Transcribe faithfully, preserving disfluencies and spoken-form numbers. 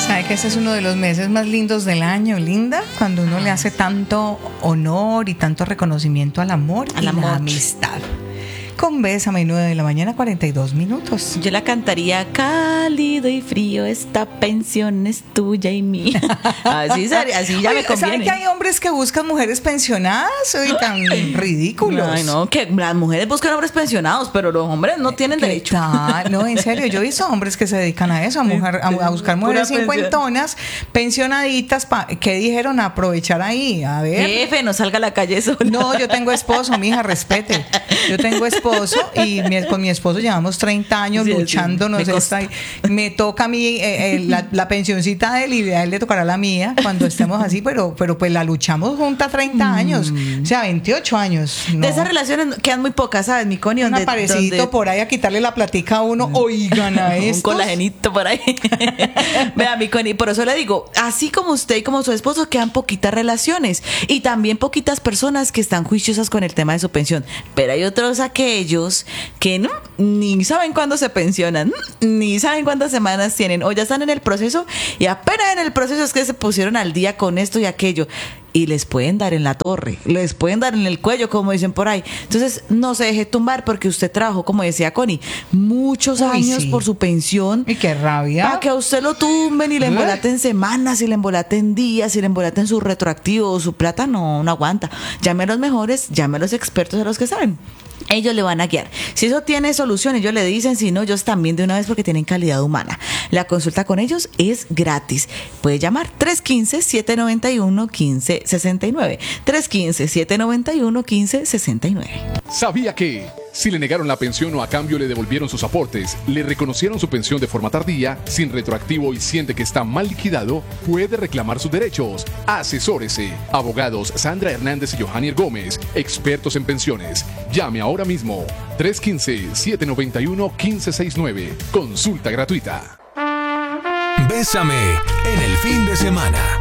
¿Sabe que ese es uno de los meses más lindos del año, Linda? Cuando uno le hace tanto honor y tanto reconocimiento al amor Al y amor. la amistad. Con Bésame, nueve de la mañana, cuarenta y dos minutos. Yo la cantaría: cálido y frío, esta pensión es tuya y mía. Así, así ya Oye, me conviene. ¿sabe que hay hombres que buscan mujeres pensionadas? Soy tan ridículos. Ay, no, que las mujeres buscan hombres pensionados, pero los hombres no tienen ¿Qué derecho. tal? No, en serio, yo he visto hombres que se dedican a eso, a, mujer, a, a buscar mujeres Pura pensión. cincuentonas, pensionaditas, pa, ¿qué dijeron? Aprovechar ahí, a ver. Jefe, no salga a la calle sola. No, yo tengo esposo, mija, respete. Yo tengo esposo y mi- con mi esposo llevamos treinta años Sí, sí, luchando, no me sé, consta. está ahí. Me toca a mí eh, eh, la, la pensioncita de él y a él le tocará la mía cuando estemos así, pero, pero pues la luchamos juntas treinta años, o sea, veintiocho años. No. De esas relaciones quedan muy pocas, ¿sabes, mi Connie? Un Donde- aparecito donde- por ahí a quitarle la platica a uno, oigan a un estos. colagenito por ahí. Vea, mi Connie, por eso le digo, así como usted y como su esposo, quedan poquitas relaciones y también poquitas personas que están juiciosas con el tema de su pensión. Pero hay otros aquellos que no, ni saben cuándo se pensionan, ni saben cuántas semanas tienen, o ya están en el proceso y apenas en el proceso es que se pusieron al día con esto y aquello. Y les pueden dar en la torre, les pueden dar en el cuello, como dicen por ahí. Entonces, no se deje tumbar porque usted trabajó, como decía Connie, muchos Uy, años sí. por su pensión. Y qué rabia. Para que a usted lo tumben y le ¿Eh? embolaten semanas, y le embolaten días, y le embolaten su retroactivo o su plata, no, no aguanta. Llame a los mejores, llame a los expertos, a los que saben. Ellos le van a guiar. Si eso tiene solución, ellos le dicen, si no, ellos también de una vez porque tienen calidad humana. La consulta con ellos es gratis. Puede llamar tres uno cinco, siete nueve uno, uno cinco seis nueve. tres uno cinco, siete nueve uno, uno cinco seis nueve. ¿Sabía que si le negaron la pensión o a cambio le devolvieron sus aportes, le reconocieron su pensión de forma tardía, sin retroactivo y siente que está mal liquidado, puede reclamar sus derechos? Asesórese. Abogados Sandra Hernández y Johannier Gómez, expertos en pensiones. Llame ahora mismo. tres uno cinco, siete nueve uno, uno cinco seis nueve. Consulta gratuita. Bésame en el fin de semana.